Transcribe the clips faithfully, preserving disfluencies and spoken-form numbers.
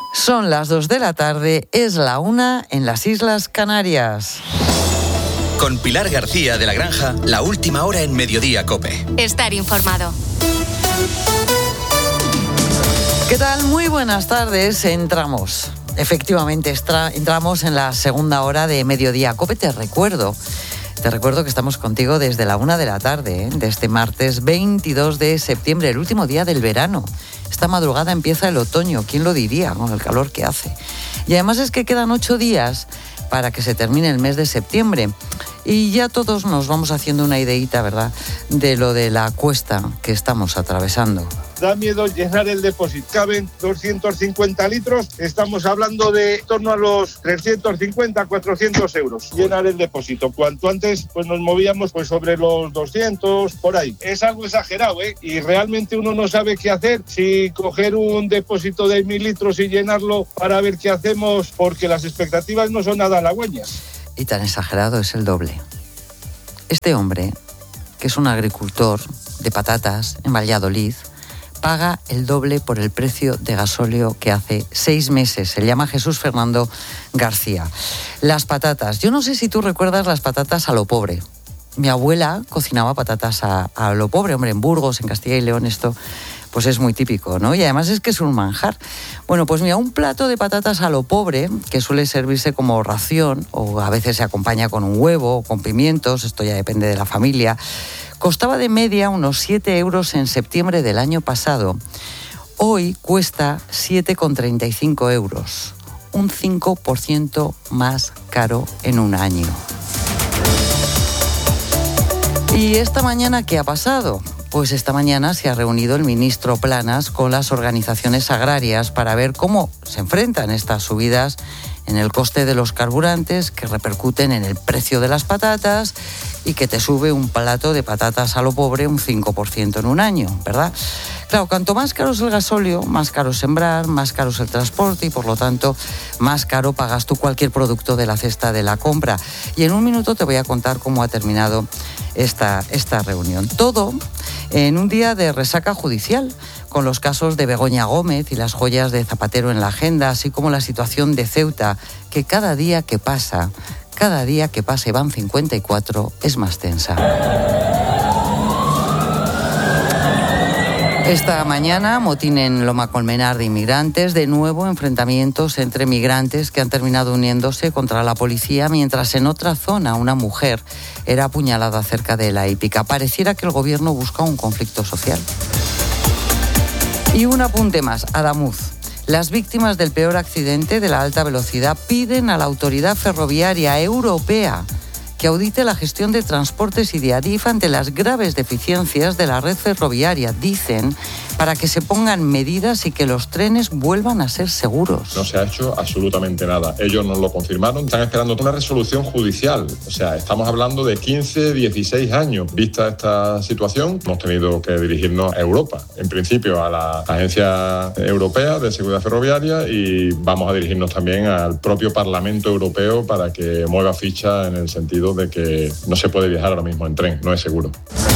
Son las dos de la tarde, es la una en las Islas Canarias. Con Pilar García de la Granja, la última hora en Mediodía COPE. Estar informado. ¿Qué tal? Muy buenas tardes. Entramos, efectivamente, extra, entramos en la segunda hora de Mediodía COPE. Te recuerdo, te recuerdo que estamos contigo desde la una de la tarde, ¿eh? de este martes veintidós de septiembre, el último día del verano. Esta madrugada empieza el otoño, ¿quién lo diría con el calor que hace? Y además es que quedan ocho días para que se termine el mes de septiembre. Y ya todos nos vamos haciendo una ideita, ¿verdad?, de lo de la cuesta que estamos atravesando. Da miedo llenar el depósito. Caben doscientos cincuenta litros. Estamos hablando de en torno a los trescientos cincuenta, cuatrocientos euros. Llenar el depósito. Cuanto antes pues nos movíamos pues sobre los doscientos, por ahí. Es algo exagerado, ¿eh? Y realmente uno no sabe qué hacer. Si coger un depósito de mil litros y llenarlo para ver qué hacemos, porque las expectativas no son nada halagüeñas. Y tan exagerado es el doble. Este hombre, que es un agricultor de patatas en Valladolid, paga el doble por el precio de gasóleo que hace seis meses. Se llama Jesús Fernando García. Las patatas. Yo no sé si tú recuerdas las patatas a lo pobre. Mi abuela cocinaba patatas a, a lo pobre. Hombre, en Burgos, en Castilla y León, esto pues es muy típico, ¿no? Y además es que es un manjar. Bueno, pues mira, un plato de patatas a lo pobre, que suele servirse como ración, o a veces se acompaña con un huevo o con pimientos, esto ya depende de la familia, costaba de media unos siete euros en septiembre del año pasado. Hoy cuesta siete con treinta y cinco euros, un cinco por ciento más caro en un año. ¿Y esta mañana qué ha pasado? Pues esta mañana se ha reunido el ministro Planas con las organizaciones agrarias para ver cómo se enfrentan estas subidas en el coste de los carburantes que repercuten en el precio de las patatas y que te sube un plato de patatas a lo pobre un cinco por ciento en un año, ¿verdad? Claro, cuanto más caro es el gasóleo, más caro es sembrar, más caro es el transporte y por lo tanto más caro pagas tú cualquier producto de la cesta de la compra. Y en un minuto te voy a contar cómo ha terminado esta, esta reunión. Todo en un día de resaca judicial, con los casos de Begoña Gómez y las joyas de Zapatero en la agenda, así como la situación de Ceuta, que cada día que pasa, cada día que pasa, y van cincuenta y cuatro, es más tensa. Esta mañana, motín en Loma Colmenar de inmigrantes, de nuevo enfrentamientos entre migrantes que han terminado uniéndose contra la policía, mientras en otra zona una mujer era apuñalada cerca de La Hípica. Pareciera que el gobierno busca un conflicto social. Y un apunte más, Adamuz. Las víctimas del peor accidente de la alta velocidad piden a la Autoridad Ferroviaria Europea que audite la gestión de transportes y de Adif ante las graves deficiencias de la red ferroviaria, dicen, para que se pongan medidas y que los trenes vuelvan a ser seguros. No se ha hecho absolutamente nada. Ellos nos lo confirmaron. Están esperando una resolución judicial. O sea, estamos hablando de quince, dieciséis años. Vista esta situación, hemos tenido que dirigirnos a Europa. En principio a la Agencia Europea de Seguridad Ferroviaria y vamos a dirigirnos también al propio Parlamento Europeo para que mueva ficha en el sentido de que no se puede viajar ahora mismo en tren, no es seguro.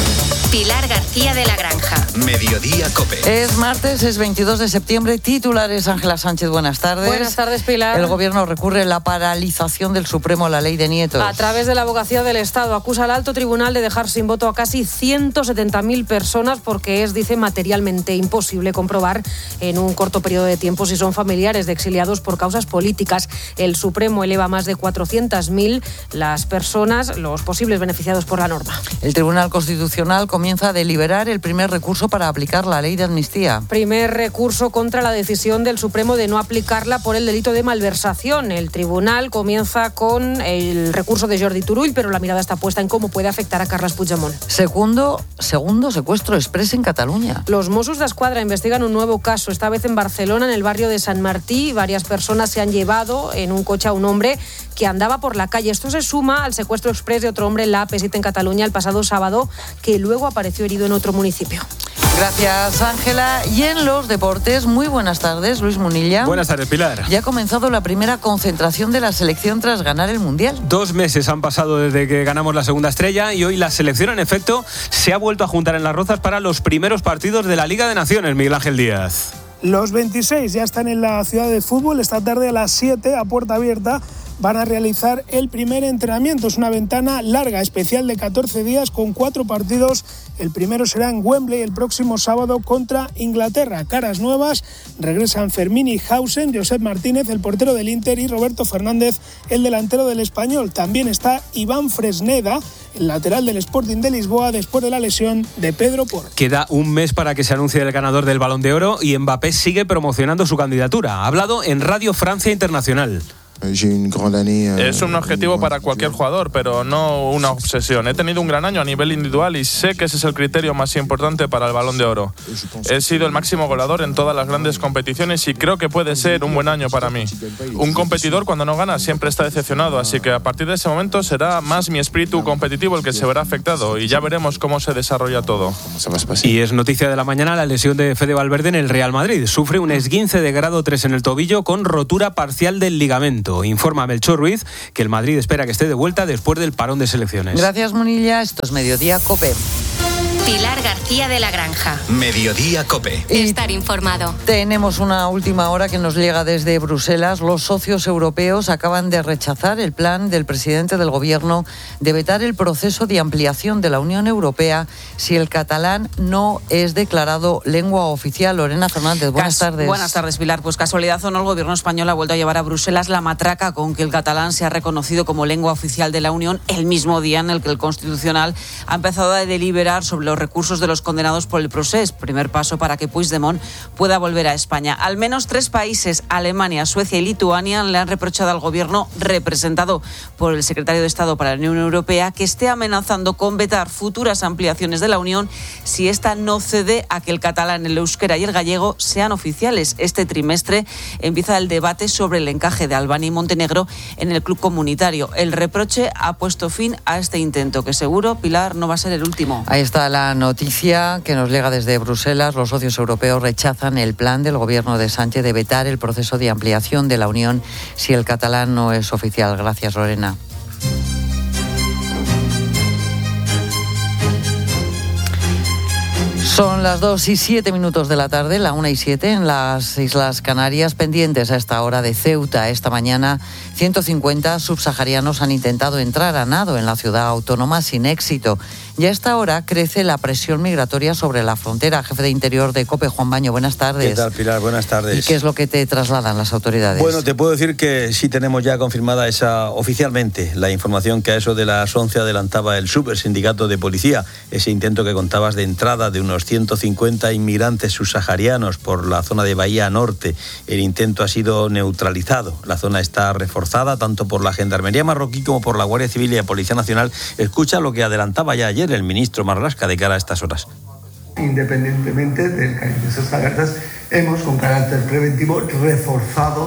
Pilar García de la Granja. Mediodía COPE. Es martes, es veintidós de septiembre. Titulares, Ángela Sánchez, buenas tardes. Buenas tardes, Pilar. El gobierno recurre a la paralización del Supremo a la ley de nietos. A través de la Abogacía del Estado acusa al alto tribunal de dejar sin voto a casi ciento setenta mil personas porque es, dice, materialmente imposible comprobar en un corto periodo de tiempo si son familiares de exiliados por causas políticas. El Supremo eleva a más de cuatrocientas mil las personas, los posibles beneficiados por la norma. El Tribunal Constitucional comienza a deliberar el primer recurso para aplicar la ley de amnistía. Primer recurso contra la decisión del Supremo de no aplicarla por el delito de malversación. El tribunal comienza con el recurso de Jordi Turull, pero la mirada está puesta en cómo puede afectar a Carles Puigdemont. Segundo, segundo secuestro exprés en Cataluña. Los Mossos d'Esquadra investigan un nuevo caso, esta vez en Barcelona, en el barrio de San Martí. Varias personas se han llevado en un coche a un hombre que andaba por la calle. Esto se suma al secuestro exprés de otro hombre en la A P siete en Cataluña el pasado sábado, que luego apareció herido en otro municipio. Gracias, Ángela. Y en los deportes, muy buenas tardes, Luis Munilla. Buenas tardes, Pilar. Ya ha comenzado la primera concentración de la selección tras ganar el Mundial. Dos meses han pasado desde que ganamos la segunda estrella y hoy la selección, en efecto, se ha vuelto a juntar en Las Rozas para los primeros partidos de la Liga de Naciones, Miguel Ángel Díaz. Los veintiséis ya están en la ciudad de fútbol. Esta tarde a las siete, a puerta abierta, van a realizar el primer entrenamiento. Es una ventana larga, especial de catorce días con cuatro partidos. El primero será en Wembley el próximo sábado contra Inglaterra. Caras nuevas, regresan Fermín y Hausen, Josep Martínez, el portero del Inter, y Roberto Fernández, el delantero del Español. También está Iván Fresneda, el lateral del Sporting de Lisboa, después de la lesión de Pedro Porro. Queda un mes para que se anuncie el ganador del Balón de Oro y Mbappé sigue promocionando su candidatura. Ha hablado en Radio Francia Internacional. Es un objetivo para cualquier jugador, pero no una obsesión. He tenido un gran año a nivel individual y sé que ese es el criterio más importante para el Balón de Oro. He sido el máximo goleador en todas las grandes competiciones y creo que puede ser un buen año para mí. Un competidor cuando no gana siempre está decepcionado, así que a partir de ese momento será más mi espíritu competitivo el que se verá afectado y ya veremos cómo se desarrolla todo. Y es noticia de la mañana la lesión de Fede Valverde en el Real Madrid. Sufre un esguince de grado tres en el tobillo con rotura parcial del ligamento. Informa Melchor Ruiz que el Madrid espera que esté de vuelta después del parón de selecciones. Gracias, Munilla. Esto es Mediodía COPE. Pilar García de la Granja. Mediodía COPE. Y estar informado. Tenemos una última hora que nos llega desde Bruselas. Los socios europeos acaban de rechazar el plan del presidente del gobierno de vetar el proceso de ampliación de la Unión Europea si el catalán no es declarado lengua oficial. Lorena Fernández, buenas Cas- tardes. Buenas tardes, Pilar. Pues casualidad o no, el gobierno español ha vuelto a llevar a Bruselas la matraca con que el catalán se ha reconocido como lengua oficial de la Unión el mismo día en el que el Constitucional ha empezado a deliberar sobre los recursos de los condenados por el procés, primer paso para que Puigdemont pueda volver a España. Al menos tres países, Alemania, Suecia y Lituania, le han reprochado al gobierno, representado por el secretario de Estado para la Unión Europea, que esté amenazando con vetar futuras ampliaciones de la Unión si ésta no cede a que el catalán, el euskera y el gallego sean oficiales. Este trimestre empieza el debate sobre el encaje de Albania y Montenegro en el club comunitario. El reproche ha puesto fin a este intento, que seguro, Pilar, no va a ser el último. Ahí está la noticia que nos llega desde Bruselas. Los socios europeos rechazan el plan del gobierno de Sánchez de vetar el proceso de ampliación de la Unión si el catalán no es oficial. Gracias, Lorena. Son las dos y siete minutos de la tarde, la una y siete en las Islas Canarias, pendientes a esta hora de Ceuta. Esta mañana, ciento cincuenta subsaharianos han intentado entrar a nado en la ciudad autónoma sin éxito. Y a esta hora crece la presión migratoria sobre la frontera. Jefe de Interior de COPE, Juan Baño, buenas tardes. ¿Qué tal, Pilar? Buenas tardes. ¿Y qué es lo que te trasladan las autoridades? Bueno, te puedo decir que sí tenemos ya confirmada esa oficialmente la información que a eso de las once adelantaba el Supersindicato de Policía, ese intento que contabas de entrada de unos ciento cincuenta inmigrantes subsaharianos por la zona de Bahía Norte. El intento ha sido neutralizado. La zona está reforzada tanto por la Gendarmería marroquí como por la Guardia Civil y la Policía Nacional. Escucha lo que adelantaba ya ayer el ministro Marlaska de cara a estas horas. Independientemente del cariño de esas alertas, hemos con carácter preventivo reforzado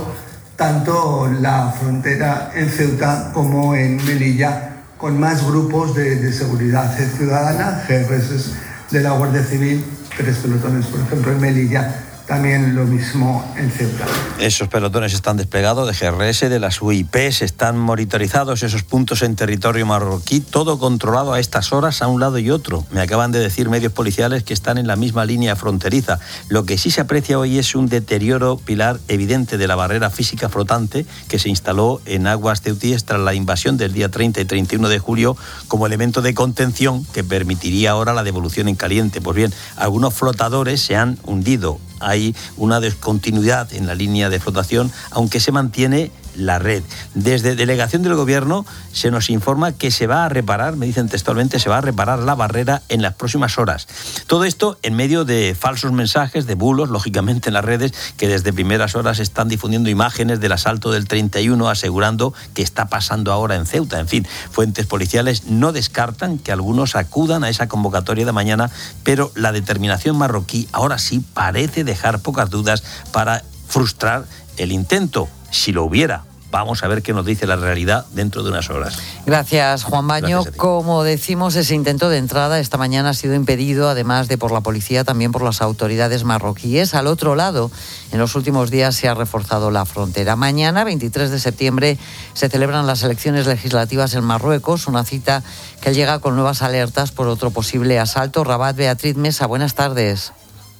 tanto la frontera en Ceuta como en Melilla con más grupos de, de seguridad ciudadana, G R S de la Guardia Civil, tres pelotones, por ejemplo, en Melilla. También lo mismo en Ceuta. Esos pelotones están desplegados de G R S, de las U I P, están monitorizados esos puntos en territorio marroquí, todo controlado a estas horas a un lado y otro. Me acaban de decir medios policiales que están en la misma línea fronteriza. Lo que sí se aprecia hoy es un deterioro, Pilar, evidente de la barrera física flotante que se instaló en aguas ceutíes tras la invasión del día treinta y treinta y uno de julio como elemento de contención que permitiría ahora la devolución en caliente. Pues bien, algunos flotadores se han hundido. Hay una descontinuidad en la línea de flotación, aunque se mantiene la red. Desde delegación del gobierno se nos informa que se va a reparar, me dicen textualmente, se va a reparar la barrera en las próximas horas. Todo esto en medio de falsos mensajes, de bulos, lógicamente en las redes, que desde primeras horas están difundiendo imágenes del asalto del treinta y uno, asegurando que está pasando ahora en Ceuta. En fin, fuentes policiales no descartan que algunos acudan a esa convocatoria de mañana, pero la determinación marroquí ahora sí parece dejar pocas dudas para frustrar el intento, si lo hubiera. Vamos a ver qué nos dice la realidad dentro de unas horas. Gracias, Juan Baño. Como decimos, ese intento de entrada esta mañana ha sido impedido, además de por la policía, también por las autoridades marroquíes. Al otro lado, en los últimos días se ha reforzado la frontera. Mañana, veintitrés de septiembre, se celebran las elecciones legislativas en Marruecos, una cita que llega con nuevas alertas por otro posible asalto. Rabat, Beatriz Mesa, buenas tardes.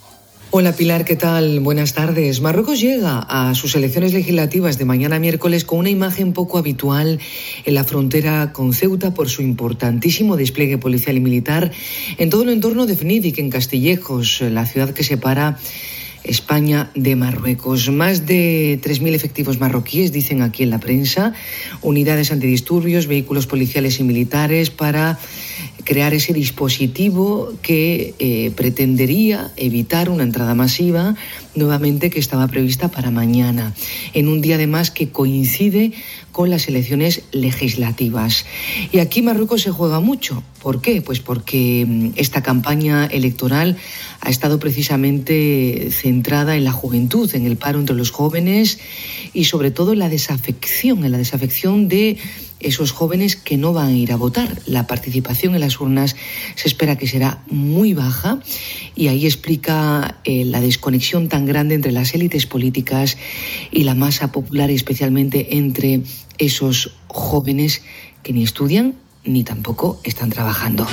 Hola Pilar, ¿qué tal? Buenas tardes. Marruecos llega a sus elecciones legislativas de mañana miércoles con una imagen poco habitual en la frontera con Ceuta por su importantísimo despliegue policial y militar en todo el entorno de Fnidic, en Castillejos, la ciudad que separa España de Marruecos. Más de tres mil efectivos marroquíes, dicen aquí en la prensa, unidades antidisturbios, vehículos policiales y militares para crear ese dispositivo que eh, pretendería evitar una entrada masiva nuevamente que estaba prevista para mañana, en un día además que coincide con las elecciones legislativas. Y aquí Marruecos se juega mucho. ¿Por qué? Pues porque esta campaña electoral ha estado precisamente centrada en la juventud, en el paro entre los jóvenes y sobre todo en la desafección, en la desafección de esos jóvenes que no van a ir a votar. La participación en las urnas se espera que será muy baja y ahí explica eh, la desconexión tan grande entre las élites políticas y la masa popular, y especialmente entre esos jóvenes que ni estudian ni tampoco están trabajando.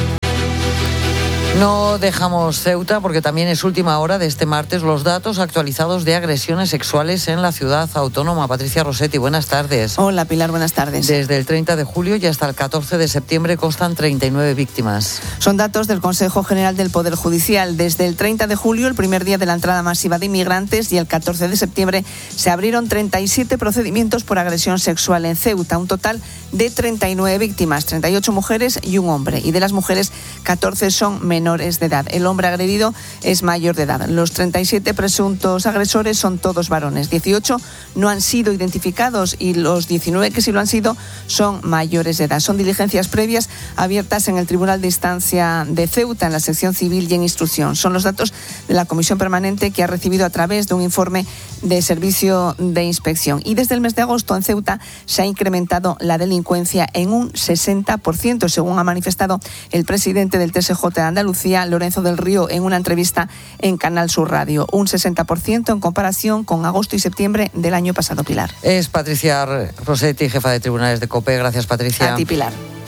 No dejamos Ceuta porque también es última hora de este martes los datos actualizados de agresiones sexuales en la ciudad autónoma. Patricia Rossetti, buenas tardes. Hola Pilar, buenas tardes. Desde el treinta de julio y hasta el catorce de septiembre constan treinta y nueve víctimas. Son datos del Consejo General del Poder Judicial. Desde el treinta de julio, el primer día de la entrada masiva de inmigrantes, y el catorce de septiembre se abrieron treinta y siete procedimientos por agresión sexual en Ceuta. Un total de treinta y nueve víctimas, treinta y ocho mujeres y un hombre. Y de las mujeres, catorce son menores de edad. El hombre agredido es mayor de edad. Los treinta y siete presuntos agresores son todos varones. dieciocho no han sido identificados y los diecinueve que sí lo han sido son mayores de edad. Son diligencias previas abiertas en el Tribunal de Instancia de Ceuta, en la sección civil y en instrucción. Son los datos de la Comisión Permanente que ha recibido a través de un informe de servicio de inspección. Y desde el mes de agosto en Ceuta se ha incrementado la delincuencia en un sesenta por ciento, según ha manifestado el presidente del T S J de Andalucía, Lorenzo del Río, en una entrevista en Canal Sur Radio. Un sesenta por ciento en comparación con agosto y septiembre del año pasado, Pilar. Es Patricia Rossetti, jefa de tribunales de COPE. Gracias, Patricia. A ti, Pilar.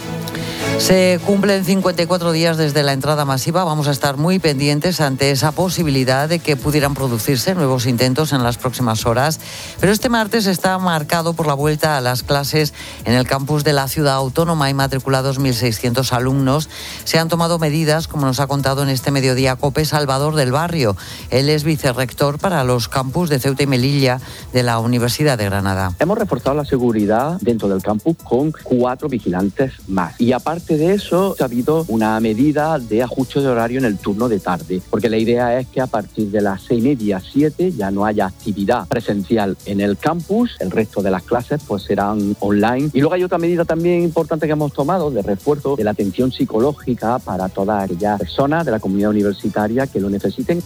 Se cumplen cincuenta y cuatro días desde la entrada masiva. Vamos a estar muy pendientes ante esa posibilidad de que pudieran producirse nuevos intentos en las próximas horas. Pero este martes está marcado por la vuelta a las clases en el campus de la ciudad autónoma. Hay matriculados mil seiscientos alumnos. Se han tomado medidas, como nos ha contado en este mediodía COPE, Salvador del Barrio. Él es vicerrector para los campus de Ceuta y Melilla de la Universidad de Granada. Hemos reforzado la seguridad dentro del campus con cuatro vigilantes más. Y aparte de eso, ha habido una medida de ajuste de horario en el turno de tarde, porque la idea es que a partir de las seis y media, siete, ya no haya actividad presencial en el campus. El resto de las clases pues serán online. Y luego hay otra medida también importante que hemos tomado de refuerzo de la atención psicológica para todas aquellas personas de la comunidad universitaria que lo necesiten.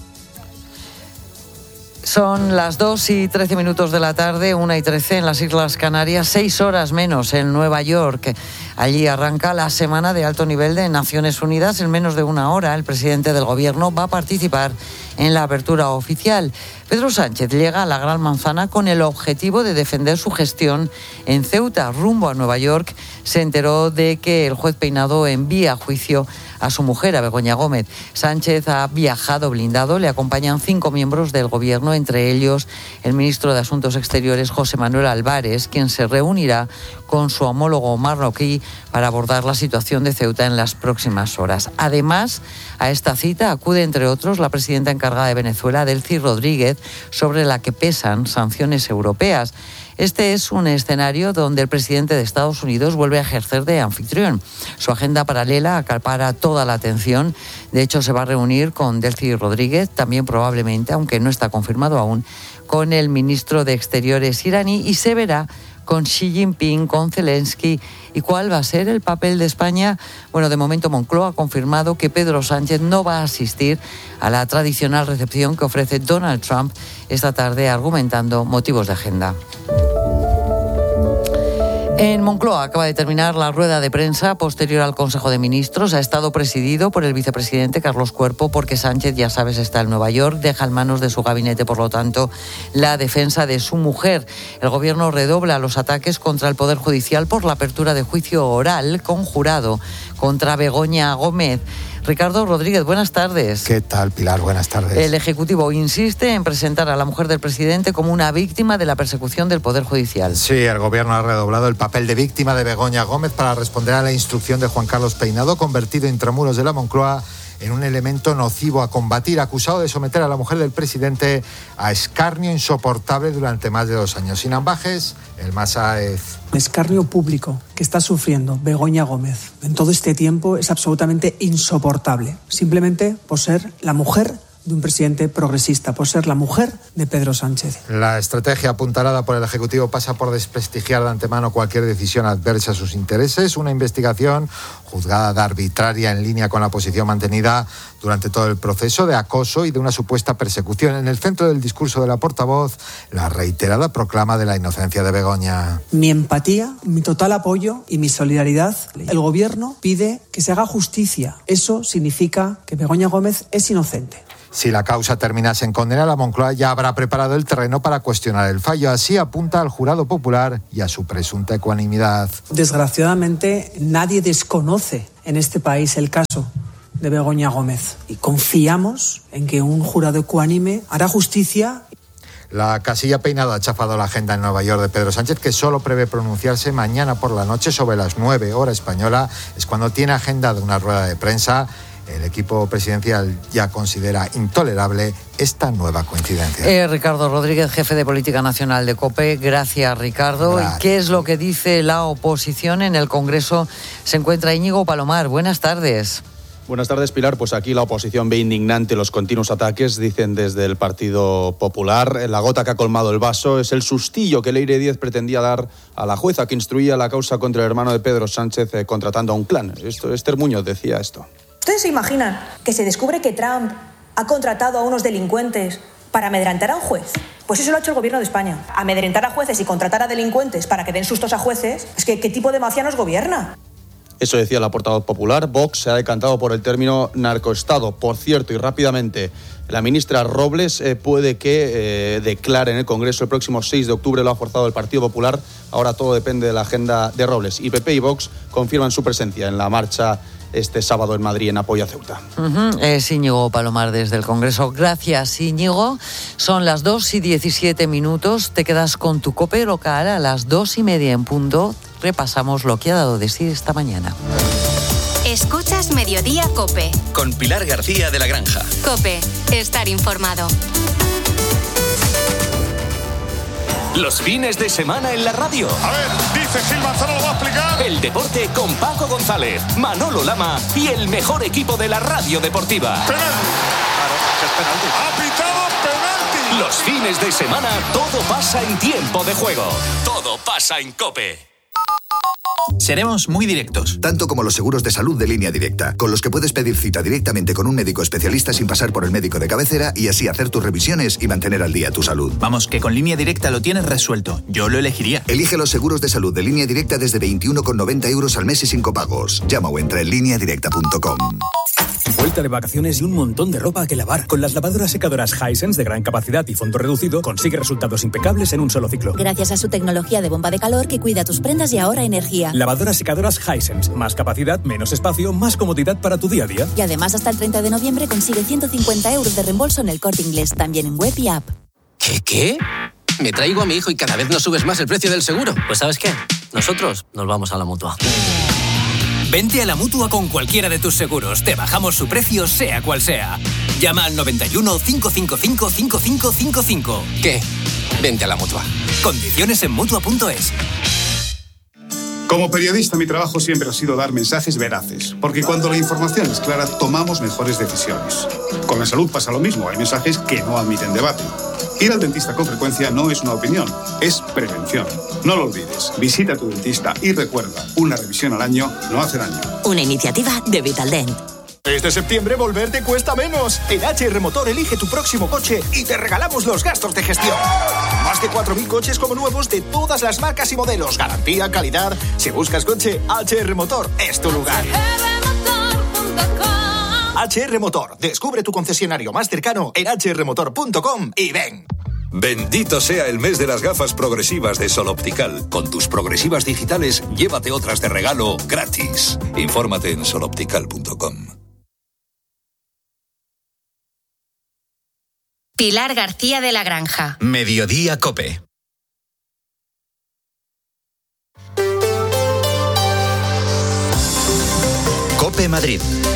Son las dos y trece minutos de la tarde, una y trece en las Islas Canarias, seis horas menos en Nueva York. Allí arranca la semana de alto nivel de Naciones Unidas. En menos de una hora, el presidente del gobierno va a participar en la apertura oficial. Pedro Sánchez llega a la Gran Manzana con el objetivo de defender su gestión en Ceuta. Rumbo a Nueva York, se enteró de que el juez Peinado envía a juicio a su mujer, a Begoña Gómez. Sánchez ha viajado blindado, le acompañan cinco miembros del gobierno, entre ellos el ministro de Asuntos Exteriores, José Manuel Álvarez, quien se reunirá con su homólogo marroquí para abordar la situación de Ceuta en las próximas horas. Además, a esta cita acude, entre otros, la presidenta encargada de Venezuela, Delcy Rodríguez, sobre la que pesan sanciones europeas. Este es un escenario donde el presidente de Estados Unidos vuelve a ejercer de anfitrión. Su agenda paralela acapara toda la atención. De hecho, se va a reunir con Delcy Rodríguez, también probablemente, aunque no está confirmado aún, con el ministro de Exteriores iraní, y se verá con Xi Jinping, con Zelensky. ¿Y cuál va a ser el papel de España? Bueno, de momento Moncloa ha confirmado que Pedro Sánchez no va a asistir a la tradicional recepción que ofrece Donald Trump esta tarde, argumentando motivos de agenda. En Moncloa acaba de terminar la rueda de prensa posterior al Consejo de Ministros. Ha estado presidido por el vicepresidente Carlos Cuerpo, porque Sánchez, ya sabes, está en Nueva York. Deja en manos de su gabinete, por lo tanto, la defensa de su mujer. El gobierno redobla los ataques contra el Poder Judicial por la apertura de juicio oral conjurado contra Begoña Gómez. Ricardo Rodríguez, buenas tardes. ¿Qué tal, Pilar? Buenas tardes. El Ejecutivo insiste en presentar a la mujer del presidente como una víctima de la persecución del Poder Judicial. Sí, el Gobierno ha redoblado el papel de víctima de Begoña Gómez para responder a la instrucción de Juan Carlos Peinado, convertido intramuros de la Moncloa en un elemento nocivo a combatir, acusado de someter a la mujer del presidente a escarnio insoportable durante más de dos años. Sin ambajes, el Masáez. El escarnio público que está sufriendo Begoña Gómez en todo este tiempo es absolutamente insoportable, simplemente por ser la mujer de un presidente progresista, por ser la mujer de Pedro Sánchez. La estrategia apuntalada por el Ejecutivo pasa por desprestigiar de antemano cualquier decisión adversa a sus intereses, una investigación juzgada de arbitraria en línea con la posición mantenida durante todo el proceso de acoso y de una supuesta persecución. En el centro del discurso de la portavoz, la reiterada proclama de la inocencia de Begoña. Mi empatía, mi total apoyo y mi solidaridad. El Gobierno pide que se haga justicia. Eso significa que Begoña Gómez es inocente. Si la causa terminase en condena, la Moncloa ya habrá preparado el terreno para cuestionar el fallo. Así apunta al jurado popular y a su presunta ecuanimidad. Desgraciadamente, nadie desconoce en este país el caso de Begoña Gómez. Y confiamos en que un jurado ecuánime hará justicia. La casilla Peinado ha chafado la agenda en Nueva York de Pedro Sánchez, que solo prevé pronunciarse mañana por la noche sobre las nueve, hora española. Es cuando tiene agenda de una rueda de prensa. El equipo presidencial ya considera intolerable esta nueva coincidencia. Eh, Ricardo Rodríguez, jefe de Política Nacional de COPE. Gracias, Ricardo. Gracias. ¿Qué es lo que dice la oposición? En el Congreso se encuentra Íñigo Palomar. Buenas tardes. Buenas tardes, Pilar. Pues aquí la oposición ve indignante los continuos ataques, dicen desde el Partido Popular. La gota que ha colmado el vaso es el sustillo que Leire Díez pretendía dar a la jueza que instruía la causa contra el hermano de Pedro Sánchez eh, contratando a un clan. Esto, Esther Muñoz decía esto. ¿Ustedes se imaginan que se descubre que Trump ha contratado a unos delincuentes para amedrentar a un juez? Pues eso lo ha hecho el Gobierno de España. Amedrentar a jueces y contratar a delincuentes para que den sustos a jueces. Es que, ¿qué tipo de mafia nos gobierna? Eso decía la portavoz popular. Vox se ha decantado por el término narcoestado. Por cierto, y rápidamente, la ministra Robles eh, puede que eh, declare en el Congreso el próximo seis de octubre. Lo ha forzado el Partido Popular. Ahora todo depende de la agenda de Robles. Y P P y Vox confirman su presencia en la marcha este sábado en Madrid en apoyo a Ceuta. Uh-huh. Es Íñigo Palomar desde el Congreso. Gracias, Íñigo. Son las dos y diecisiete minutos. Te quedas con tu COPE local a las dos y media en punto. Repasamos lo que ha dado de sí esta mañana. Escuchas Mediodía COPE. Con Pilar García de la Granja. COPE. Estar informado. Los fines de semana en la radio. A ver, dice Gil Manzano, lo va a explicar. El deporte con Paco González, Manolo Lama y el mejor equipo de la radio deportiva. Penalti. Claro, es penalti. Ha pitado penalti. Los fines de semana todo pasa en tiempo de juego. Todo pasa en COPE. Seremos muy directos. Tanto como los seguros de salud de Línea Directa, con los que puedes pedir cita directamente con un médico especialista sin pasar por el médico de cabecera y así hacer tus revisiones y mantener al día tu salud. Vamos, que con Línea Directa lo tienes resuelto. Yo lo elegiría. Elige los seguros de salud de Línea Directa desde veintiuno con noventa euros al mes y sin copagos. Llama o entra en línea directa punto com. Vuelta de vacaciones y un montón de ropa que lavar. Con las lavadoras secadoras Hisense de gran capacidad y fondo reducido, consigue resultados impecables en un solo ciclo. Gracias a su tecnología de bomba de calor que cuida tus prendas y ahorra energía. Lavadoras secadoras Hisense. Más capacidad, menos espacio, más comodidad para tu día a día. Y además hasta el treinta de noviembre consigue ciento cincuenta euros de reembolso en el Corte Inglés, también en web y app. ¿Qué, qué? Me traigo a mi hijo y cada vez nos subes más el precio del seguro. Pues ¿sabes qué? Nosotros nos vamos a la Mutua. Vente a la Mutua con cualquiera de tus seguros. Te bajamos su precio, sea cual sea. Llama al noventa y uno, cinco cinco cinco, cinco cinco cinco cinco. ¿Qué? Vente a la Mutua. Condiciones en Mutua punto es. Como periodista, mi trabajo siempre ha sido dar mensajes veraces, porque cuando la información es clara, tomamos mejores decisiones. Con la salud pasa lo mismo, hay mensajes que no admiten debate. Ir al dentista con frecuencia no es una opinión, es prevención. No lo olvides, visita a tu dentista y recuerda, una revisión al año no hace daño. Una iniciativa de Vitaldent. Este septiembre volver te cuesta menos. En H R Motor elige tu próximo coche y te regalamos los gastos de gestión. Más de cuatro mil coches como nuevos de todas las marcas y modelos. Garantía, calidad. Si buscas coche, H R Motor es tu lugar. H R Motor. Descubre tu concesionario más cercano en h r motor punto com y ven. Bendito sea el mes de las gafas progresivas de Sol Optical. Con tus progresivas digitales, llévate otras de regalo gratis. Infórmate en sol optical punto com. Pilar García de la Granja. Mediodía COPE. COPE Madrid.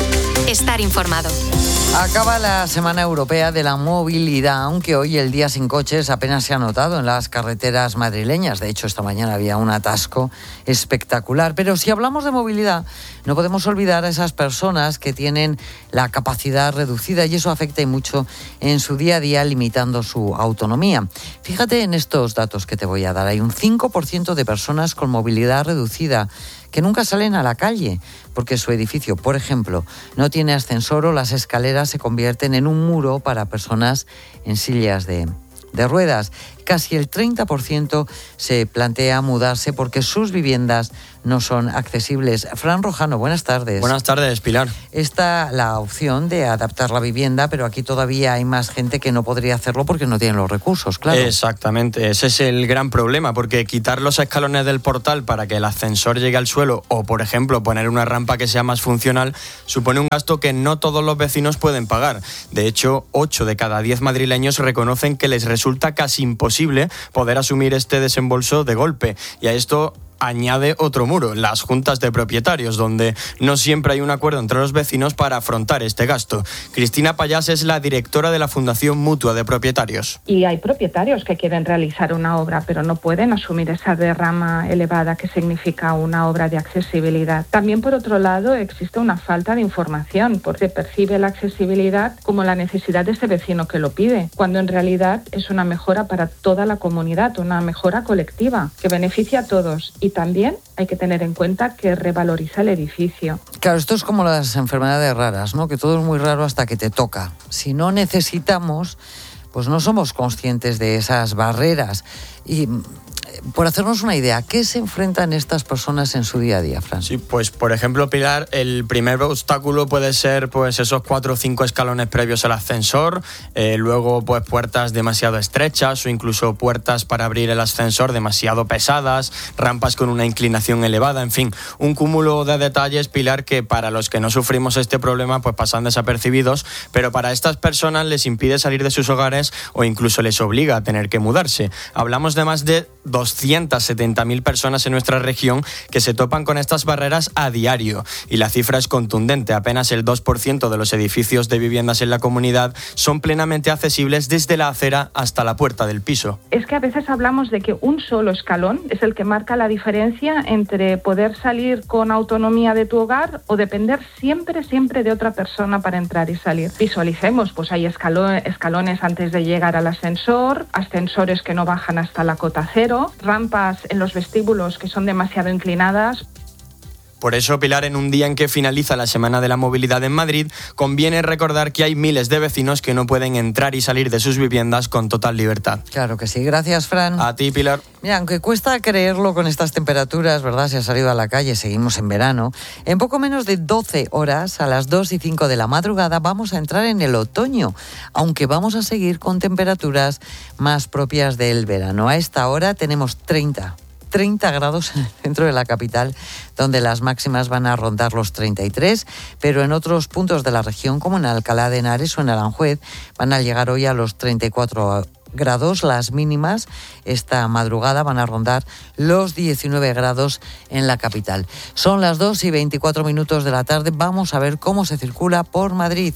Estar informado. Acaba la Semana Europea de la Movilidad, aunque hoy el día sin coches apenas se ha notado en las carreteras madrileñas. De hecho, esta mañana había un atasco espectacular. Pero si hablamos de movilidad, no podemos olvidar a esas personas que tienen la capacidad reducida y eso afecta y mucho en su día a día, limitando su autonomía. Fíjate en estos datos que te voy a dar. Hay un cinco por ciento de personas con movilidad reducida que nunca salen a la calle porque su edificio, por ejemplo, no tiene ascensor o las escaleras se convierten en un muro para personas en sillas de, de ruedas. Casi el treinta por ciento se plantea mudarse porque sus viviendas no son accesibles. Fran Rojano, buenas tardes. Buenas tardes, Pilar. Está la opción de adaptar la vivienda, pero aquí todavía hay más gente que no podría hacerlo porque no tienen los recursos, claro. Exactamente, ese es el gran problema, porque quitar los escalones del portal para que el ascensor llegue al suelo o, por ejemplo, poner una rampa que sea más funcional, supone un gasto que no todos los vecinos pueden pagar. De hecho, ocho de cada diez madrileños reconocen que les resulta casi imposible poder asumir este desembolso de golpe. Y a esto añade otro muro, las juntas de propietarios, donde no siempre hay un acuerdo entre los vecinos para afrontar este gasto. Cristina Payás es la directora de la Fundación Mutua de Propietarios. Y hay propietarios que quieren realizar una obra, pero no pueden asumir esa derrama elevada que significa una obra de accesibilidad. También, por otro lado, existe una falta de información, porque percibe la accesibilidad como la necesidad de ese vecino que lo pide, cuando en realidad es una mejora para toda la comunidad, una mejora colectiva que beneficia a todos. Y también hay que tener en cuenta que revaloriza el edificio. Claro, esto es como las enfermedades raras, ¿no? Que todo es muy raro hasta que te toca. Si no necesitamos, pues no somos conscientes de esas barreras. Y por hacernos una idea, ¿qué se enfrentan estas personas en su día a día, Fran? Sí, pues por ejemplo, Pilar, el primer obstáculo puede ser pues esos cuatro o cinco escalones previos al ascensor, eh, luego pues puertas demasiado estrechas o incluso puertas para abrir el ascensor demasiado pesadas, rampas con una inclinación elevada, en fin, un cúmulo de detalles, Pilar, que para los que no sufrimos este problema pues pasan desapercibidos, pero para estas personas les impide salir de sus hogares o incluso les obliga a tener que mudarse. Hablamos de más de doscientas setenta mil personas en nuestra región que se topan con estas barreras a diario. Y la cifra es contundente. Apenas el dos por ciento de los edificios de viviendas en la comunidad son plenamente accesibles desde la acera hasta la puerta del piso. Es que a veces hablamos de que un solo escalón es el que marca la diferencia entre poder salir con autonomía de tu hogar o depender siempre, siempre de otra persona para entrar y salir. Visualicemos, pues hay escalo- escalones antes de llegar al ascensor, ascensores que no bajan hasta la cota cero, rampas en los vestíbulos que son demasiado inclinadas. Por eso, Pilar, en un día en que finaliza la Semana de la Movilidad en Madrid, conviene recordar que hay miles de vecinos que no pueden entrar y salir de sus viviendas con total libertad. Claro que sí. Gracias, Fran. A ti, Pilar. Mira, aunque cuesta creerlo con estas temperaturas, ¿verdad? Se ha salido a la calle, seguimos en verano. En poco menos de doce horas, a las dos y cinco de la madrugada, vamos a entrar en el otoño, aunque vamos a seguir con temperaturas más propias del verano. A esta hora tenemos treinta grados en el centro de la capital, donde las máximas van a rondar los treinta y tres, pero en otros puntos de la región, como en Alcalá de Henares o en Aranjuez, van a llegar hoy a los treinta y cuatro grados. Las mínimas esta madrugada van a rondar los diecinueve grados en la capital. Son las dos y veinticuatro minutos de la tarde. Vamos a ver cómo se circula por Madrid.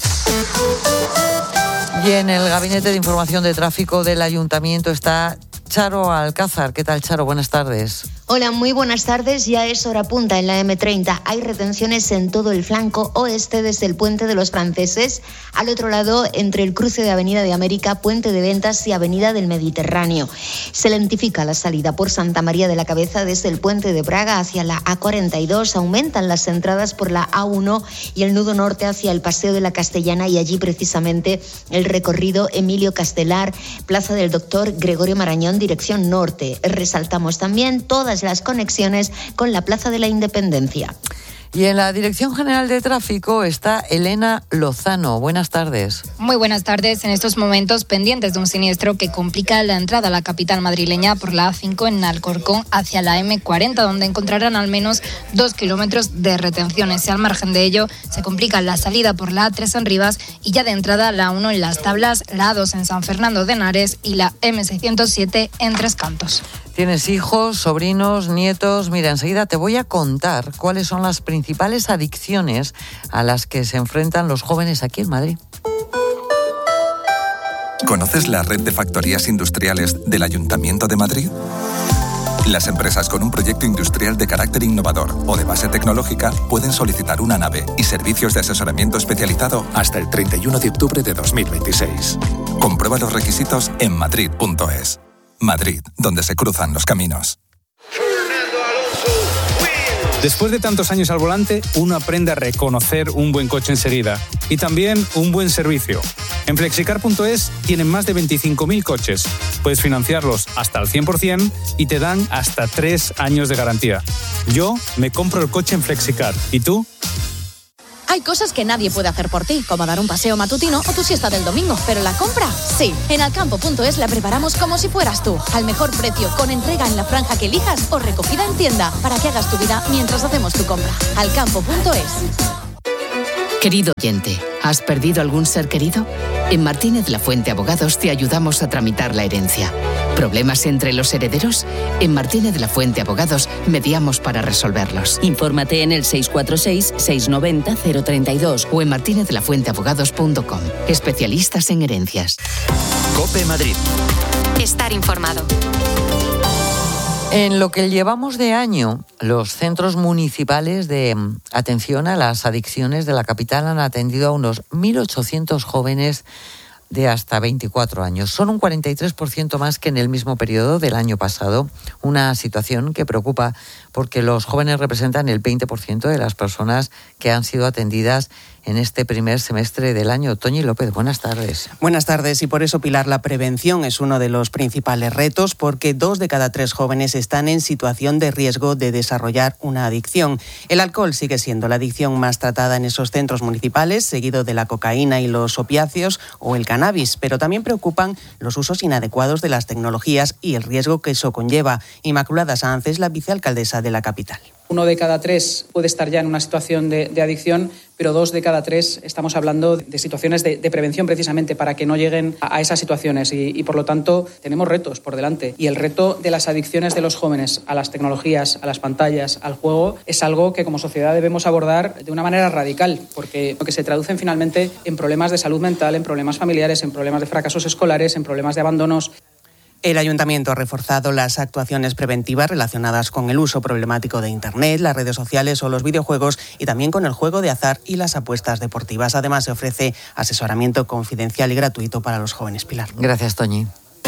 Y en el Gabinete de Información de Tráfico del Ayuntamiento está Charo Alcázar. ¿Qué tal, Charo? Buenas tardes. Hola, muy buenas tardes. Ya es hora punta en la eme treinta. Hay retenciones en todo el flanco oeste desde el Puente de los Franceses, al otro lado entre el cruce de Avenida de América, Puente de Ventas y Avenida del Mediterráneo. Se lentifica la salida por Santa María de la Cabeza desde el Puente de Praga hacia la A cuarenta y dos. Aumentan las entradas por la A uno y el nudo norte hacia el Paseo de la Castellana y allí precisamente el recorrido Emilio Castelar, Plaza del Doctor Gregorio Marañón, dirección norte. Resaltamos también todas las conexiones con la Plaza de la Independencia. Y en la Dirección General de Tráfico está Elena Lozano. Buenas tardes. Muy buenas tardes. En estos momentos pendientes de un siniestro que complica la entrada a la capital madrileña por la A cinco en Alcorcón hacia la eme cuarenta, donde encontrarán al menos dos kilómetros de retenciones. Y al margen de ello, se complica la salida por la A tres en Rivas y ya de entrada la A uno en Las Tablas, la A dos en San Fernando de Henares y la eme seiscientos siete en Tres Cantos. ¿Tienes hijos, sobrinos, nietos? Mira, enseguida te voy a contar cuáles son las principales adicciones a las que se enfrentan los jóvenes aquí en Madrid. ¿Conoces la red de factorías industriales del Ayuntamiento de Madrid? Las empresas con un proyecto industrial de carácter innovador o de base tecnológica pueden solicitar una nave y servicios de asesoramiento especializado hasta el treinta y uno de octubre de dos mil veintiséis. Comprueba los requisitos en madrid punto es. Madrid, donde se cruzan los caminos. Después de tantos años al volante, uno aprende a reconocer un buen coche enseguida y también un buen servicio. En flexicar punto es tienen más de veinticinco mil coches. Puedes financiarlos hasta el cien por ciento y te dan hasta tres años de garantía. Yo me compro el coche en Flexicar. ¿Y tú? Hay cosas que nadie puede hacer por ti, como dar un paseo matutino o tu siesta del domingo, pero la compra, sí. En alcampo punto es la preparamos como si fueras tú, al mejor precio, con entrega en la franja que elijas o recogida en tienda, para que hagas tu vida mientras hacemos tu compra. alcampo punto es. Querido oyente, ¿has perdido algún ser querido? En Martínez La Fuente Abogados te ayudamos a tramitar la herencia. ¿Problemas entre los herederos? En Martínez La Fuente Abogados mediamos para resolverlos. Infórmate en el seis cuatro seis, seis nueve cero, cero tres dos o en martínez la fuente abogados punto com. Especialistas en herencias. COPE Madrid. Estar informado. En lo que llevamos de año, los centros municipales de atención a las adicciones de la capital han atendido a unos mil ochocientos jóvenes de hasta veinticuatro años. Son un cuarenta y tres por ciento más que en el mismo periodo del año pasado, una situación que preocupa porque los jóvenes representan el veinte por ciento de las personas que han sido atendidas en este primer semestre del año. Toñi López, buenas tardes. Buenas tardes. Y por eso, Pilar, la prevención es uno de los principales retos, porque dos de cada tres jóvenes están en situación de riesgo de desarrollar una adicción. El alcohol sigue siendo la adicción más tratada en esos centros municipales, seguido de la cocaína y los opiáceos o el cannabis, pero también preocupan los usos inadecuados de las tecnologías y el riesgo que eso conlleva. Inmaculada Sanz es la vicealcaldesa de la capital. Uno de cada tres puede estar ya en una situación de, de adicción, pero dos de cada tres estamos hablando de situaciones de, de prevención precisamente para que no lleguen a, a esas situaciones y, y por lo tanto tenemos retos por delante. Y el reto de las adicciones de los jóvenes a las tecnologías, a las pantallas, al juego, es algo que como sociedad debemos abordar de una manera radical, porque lo que se traducen finalmente en problemas de salud mental, en problemas familiares, en problemas de fracasos escolares, en problemas de abandonos. El Ayuntamiento ha reforzado las actuaciones preventivas relacionadas con el uso problemático de Internet, las redes sociales o los videojuegos y también con el juego de azar y las apuestas deportivas. Además, se ofrece asesoramiento confidencial y gratuito para los jóvenes. Pilar. Gracias, Toñi.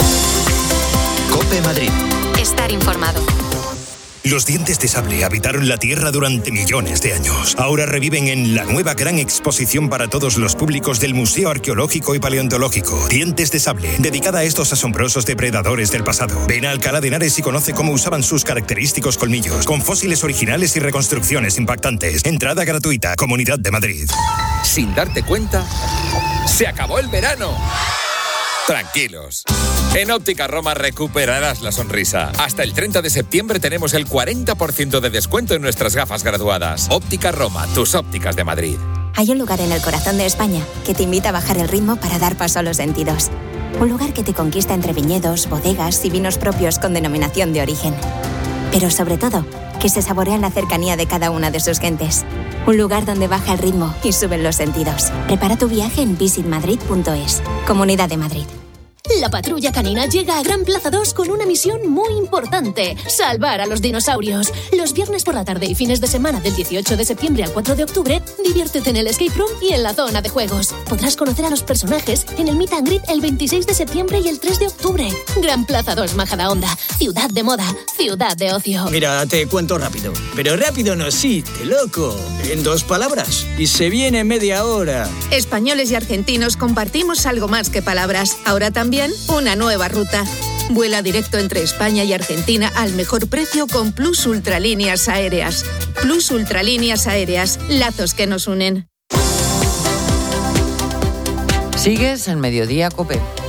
COPE Madrid. Estar informado. Los dientes de sable habitaron la Tierra durante millones de años. Ahora reviven en la nueva gran exposición para todos los públicos del Museo Arqueológico y Paleontológico. Dientes de sable, dedicada a estos asombrosos depredadores del pasado. Ven a Alcalá de Henares y conoce cómo usaban sus característicos colmillos, con fósiles originales y reconstrucciones impactantes. Entrada gratuita, Comunidad de Madrid. Sin darte cuenta, se acabó el verano. Tranquilos. En Óptica Roma recuperarás la sonrisa. Hasta el treinta de septiembre tenemos el cuarenta por ciento de descuento en nuestras gafas graduadas. Óptica Roma, tus ópticas de Madrid. Hay un lugar en el corazón de España que te invita a bajar el ritmo para dar paso a los sentidos. Un lugar que te conquista entre viñedos, bodegas y vinos propios con denominación de origen. Pero sobre todo, que se saborea la cercanía de cada una de sus gentes. Un lugar donde baja el ritmo y suben los sentidos. Prepara tu viaje en visit madrid punto es. Comunidad de Madrid. La patrulla canina llega a Gran Plaza dos con una misión muy importante: salvar a los dinosaurios. Los viernes por la tarde y fines de semana del dieciocho de septiembre al cuatro de octubre, diviértete en el escape room y en la zona de juegos. Podrás conocer a los personajes en el meet and greet el veintiséis de septiembre y el tres de octubre. Gran Plaza dos Majadahonda, ciudad de moda, ciudad de ocio. Mira, te cuento rápido. Pero rápido no existe, loco. En dos palabras. Y se viene media hora. Españoles y argentinos compartimos algo más que palabras. Ahora también una nueva ruta. Vuela directo entre España y Argentina al mejor precio con Plus Ultralíneas Aéreas. Plus Ultralíneas Aéreas, lazos que nos unen. Sigues en Mediodía COPE.